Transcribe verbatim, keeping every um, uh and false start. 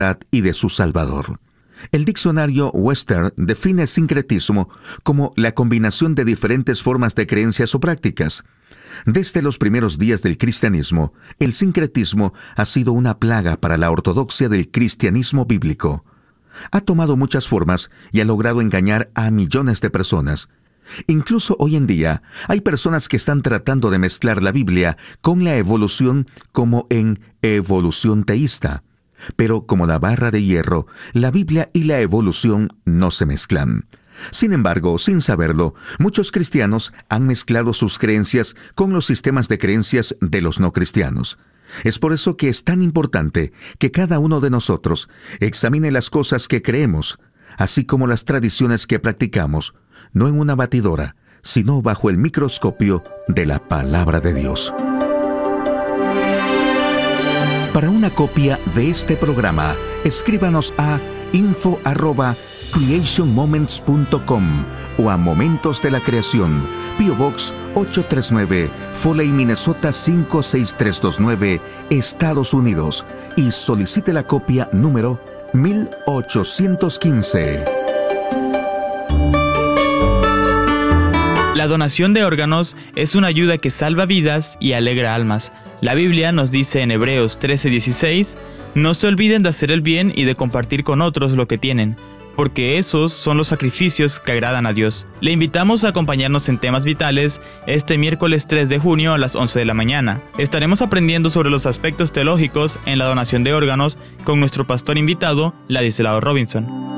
y de su Salvador. El diccionario Webster define sincretismo como la combinación de diferentes formas de creencias o prácticas. Desde los primeros días del cristianismo, el sincretismo ha sido una plaga para la ortodoxia del cristianismo bíblico. Ha tomado muchas formas y ha logrado engañar a millones de personas. Incluso hoy en día, hay personas que están tratando de mezclar la Biblia con la evolución como en evolución teísta. Pero como la barra de hierro, la Biblia y la evolución no se mezclan. Sin embargo, sin saberlo, muchos cristianos han mezclado sus creencias con los sistemas de creencias de los no cristianos. Es por eso que es tan importante que cada uno de nosotros examine las cosas que creemos, así como las tradiciones que practicamos, no en una batidora, sino bajo el microscopio de la Palabra de Dios. Para una copia de este programa, escríbanos a info arroba creation moments punto com o a Momentos de la Creación, P O Box ochocientos treinta y nueve, Foley, Minnesota cinco seis tres dos nueve, Estados Unidos, y solicite la copia número mil ochocientos quince. La donación de órganos es una ayuda que salva vidas y alegra almas. La Biblia nos dice en Hebreos trece dieciséis, no se olviden de hacer el bien y de compartir con otros lo que tienen, porque esos son los sacrificios que agradan a Dios. Le invitamos a acompañarnos en Temas Vitales este miércoles tres de junio a las once de la mañana. Estaremos aprendiendo sobre los aspectos teológicos en la donación de órganos con nuestro pastor invitado, Ladislao Robinson.